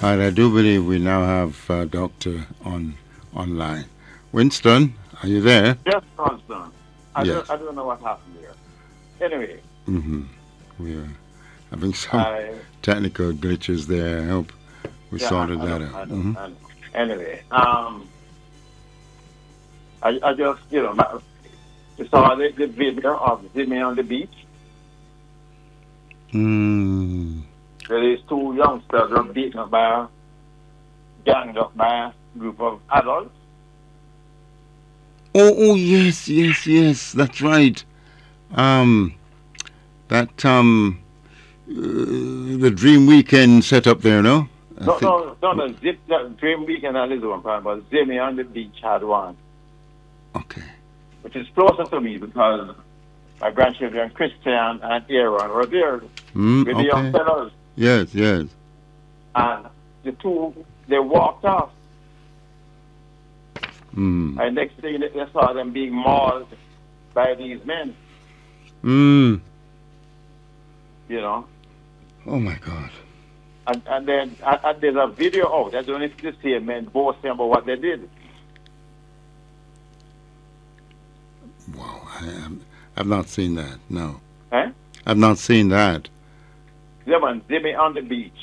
And I do believe we now have Doctor online. Winston, are you there? Yes, Constant. Yes. I don't know what happened there. Anyway, Mm-hmm. We are having some I technical glitches there. I hope we yeah, sorted I that know, out. I know, Mm-hmm. I know. Anyway, I just saw the video of Jimmy on the beach. Mm. Where these two youngsters were beaten up by ganged up by a group of adults. Oh, yes, yes, yes. That's right. Um, that the Dream Weekend set up there, no? I No, think. no, no, no. Dream Weekend and his one part, but Jimmy on the beach had one, Okay. which is closer to me because my grandchildren Christian and Aaron were there with the young Okay. fellows, Yes, yes. and the two they walked off, Mm. and next thing they saw them being mauled by these men. Mm. You know, Oh my God. and then there's a video. Oh, that's only the same men boasting about what they did. Wow. I've not seen that. No. Eh? I've not seen that. Them and Jimmy on the beach,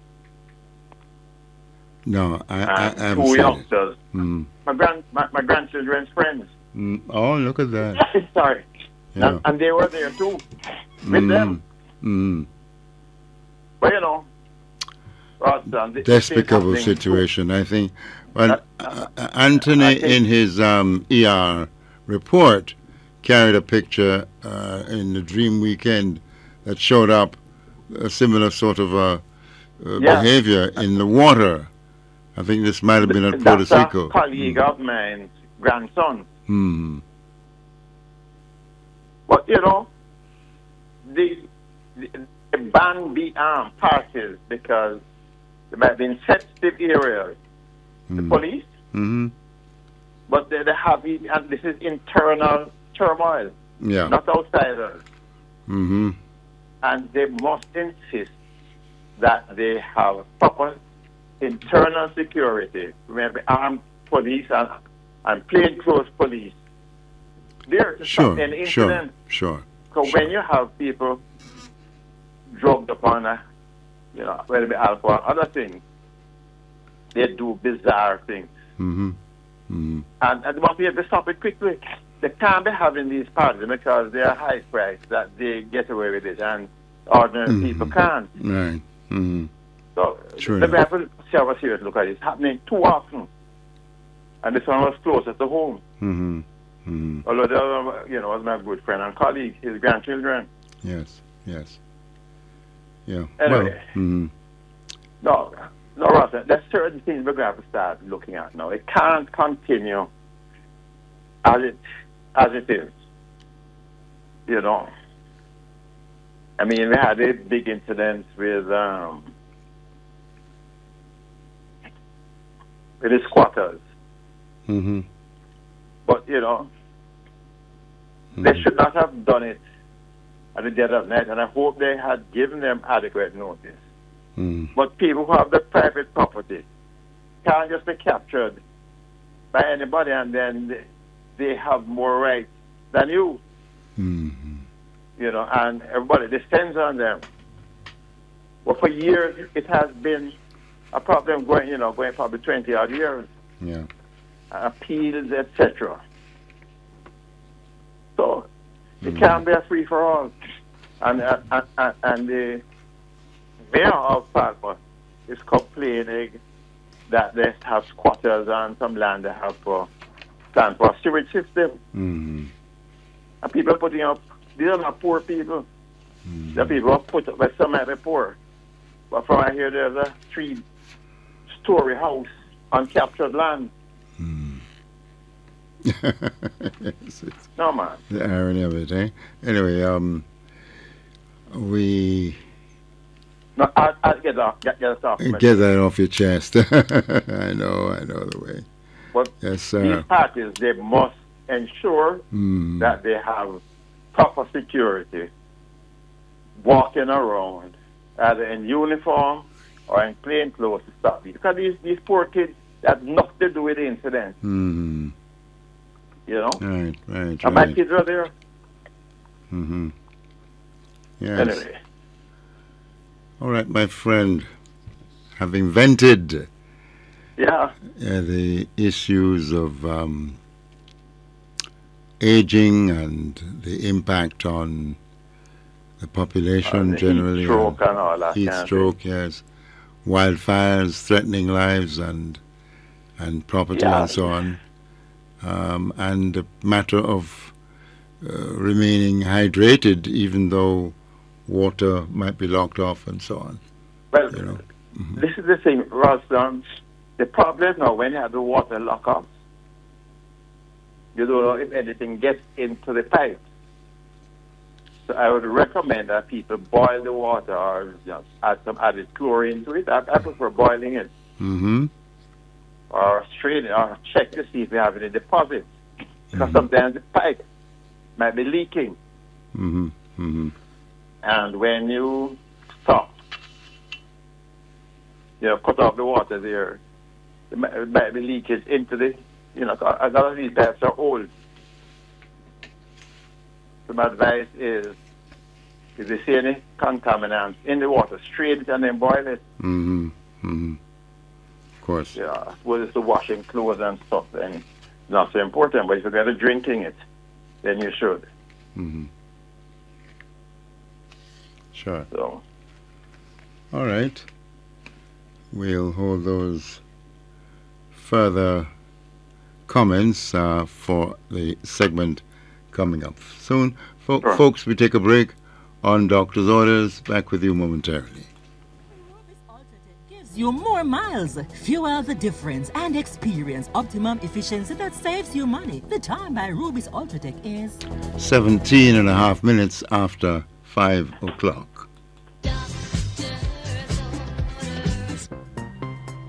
No, I and haven't two seen it. youngsters. Mm. My grandchildren's friends. Mm. Oh, look at that. Sorry. Yeah. And they were there too with them. Mm. But you know, Roston, Despicable situation, I think. Well, Anthony, I think- in his ER report, carried a picture in the Dream Weekend that showed up a similar sort of Yeah. behavior in the water. I think this might have been at Puerto That's a Rico. colleague of mine's grandson. Hmm. But you know, the ban be armed parties because there might be in sensitive areas. The police, Mm-hmm. but they have it, and this is internal turmoil, Yeah. not outsiders. Mm-hmm. And they must insist that they have proper internal security. Remember, armed police and plainclothes police. There to stop any Sure. incident. Sure. So Sure. when you have people drugged upon, whether it be alcohol or other things, they do bizarre things. Mm-hmm. Mm-hmm. And they must be able to stop it quickly. They can't be having these parties because they are high priced that they get away with it and ordinary people can't. Right. Mm-hmm. So Sure the enough. people have a serious look at it. It's happening too often. And this one was closer to home. Mm-hmm. Mm-hmm. Although the other, was my good friend and colleague, his grandchildren. Yes. Yes. Yeah. Anyway. Well. Mm-hmm. No, Ross, there's certain things we're going to have to start looking at now. It can't continue as it is. You know. I mean, we had a big incident with the squatters. Mm-hmm. But, they should not have done it at the dead of night, and I hope they had given them adequate notice. Mm. But people who have the private property can't just be captured by anybody, and then they have more rights than you. Mm-hmm. And everybody descends on them. Well, for years, it has been a problem going probably 20 odd years. Yeah. Appeals, etc. So it can't be a free for all. And the mayor of Palma is complaining that they have squatters on some land they have planned for a sewage system. Mm-hmm. And people are putting up, these are not poor people. Mm-hmm. The people are put up, but some might be poor. But from I hear there's a 3-story house on captured land. Yes, No, man. the irony of it, eh? Anyway, we No, I'll get off. Get us off. get that off your chest. I know the way. But Yes, these sir. parties, they must ensure Mm. that they have proper security walking around, either in uniform or in plain clothes to stop it. Because these poor kids have nothing to do with the incident. Mm-hmm. You know? Right. And my kids are there. Mm-hmm. Yes. Anyway. All right, my friend. Having vented the issues of aging and the impact on the population generally. Heat stroke and all that. Heat stroke, yes. Wildfires threatening lives and property and so on. And a matter of remaining hydrated even though water might be locked off and so on. Well, this is the thing, Rostam. The problem now when you have the water lock-offs, you don't know if anything gets into the pipes. So I would recommend that people boil the water or just add some added chlorine to it. I prefer boiling it. Mm-hmm. Or strain it, or check to see if you have any deposits. Because sometimes the pipe might be leaking. Mm-hmm. Mm-hmm. And when you stop, cut off the water there, there might be leakage into the, a lot of these pipes are old. So my advice is, if you see any contaminants in the water, strain it and then boil it. Mm-hmm. Mm-hmm. Of course. Yeah, well, it's the washing clothes and stuff, then it's not so important. But if you're going to drinking it, then you should. Mm-hmm. Sure. So. All right. We'll hold those further comments for the segment coming up soon. Sure. Folks, we take a break on Doctor's Orders. Back with you momentarily. Gives you more miles, fuel the difference, and experience optimum efficiency that saves you money. The time by Rubis Ultratech is 17 and a half minutes after 5 o'clock.